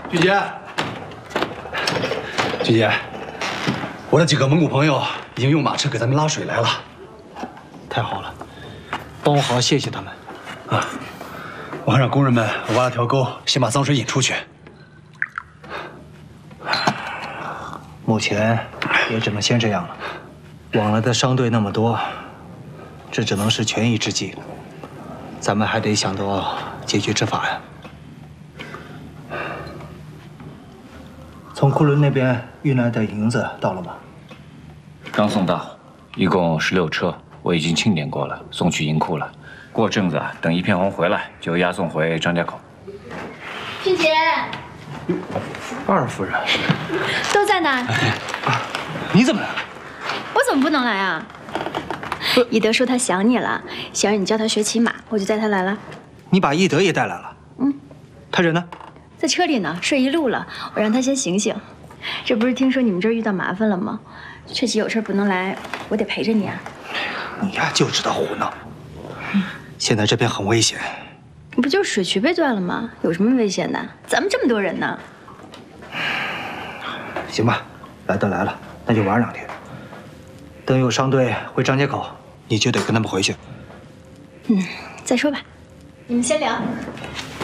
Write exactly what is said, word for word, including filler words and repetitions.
菊姐，菊姐，我的几个蒙古朋友已经用马车给咱们拉水来了。 太好了，帮我好好谢谢他们。 啊，我还让工人们挖了条沟，先把脏水引出去。 目前也只能先这样了。往来的商队那么多，这只能是权宜之计了。咱们还得想到解决之法呀。从库伦那边运来的银子到了吗？ 刚送到，一共十六车，我已经清点过了，送去银库了。过阵子啊，等一片红回来，就押送回张家口。 俊杰， 二夫人， 都在呢。 啊，你怎么来了？ 我怎么不能来啊？一德说他想你了，想让你教他学骑马，我就带他来了。 你把一德也带来了？ 嗯， 他人呢？ 在车里呢，睡一路了。我让他先醒醒。这不是听说你们这儿遇到麻烦了吗？确实有事不能来，我得陪着你啊。 你呀，就知道胡闹。现在这边很危险。 不就是水渠被断了吗？有什么危险的？咱们这么多人呢。 行吧，来都来了，那就玩两天。等有商队回张家口，你就得跟他们回去。 嗯，再说吧。你们先聊。